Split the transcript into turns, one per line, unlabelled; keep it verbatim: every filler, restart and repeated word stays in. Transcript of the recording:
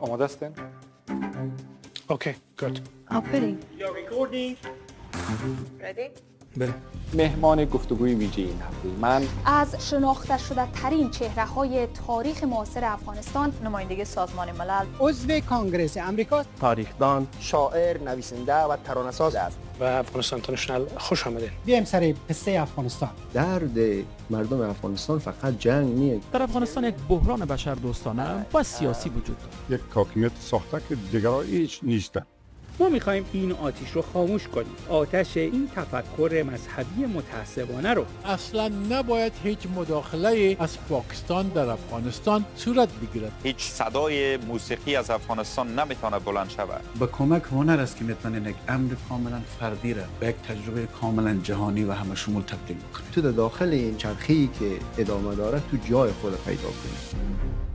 آماده هستین؟
Okay, good.
آفرین.
You're recording.
Ready?
بله.
مهمان گفتگوی ویژه این هفته من
از شناخته شده ترین چهره های تاریخ معاصر افغانستان،
نماینده سازمان ملل،
عضو کانگرس امریکا،
تاریخدان،
شاعر، نویسنده و ترانه‌ساز است.
و افغانستان اینترنشنال خوش آمدید.
بیایم سر قصه افغانستان.
درد مردم افغانستان فقط جنگ نیست.
در افغانستان یک بحران بشر دوستانه و سیاسی وجود دارد.
یک حاکمیت ساخته که دیگران هیچ نیستند.
ما میخوایم این آتش رو خاموش کنیم. آتش این تفکر مذهبی متعصبانه رو.
اصلا نباید هیچ مداخله از پاکستان در افغانستان صورت بگیرد.
هیچ صدای موسیقی از افغانستان نمیتونه بلند شود.
با کمک هنر است که میتونین یک امر کاملا فردی را به یک تجربه کاملا جهانی و همه شمول تبدیل کنید.
تو در داخل این چرخه‌ای که ادامه داره تو جای خود پیدا کنید.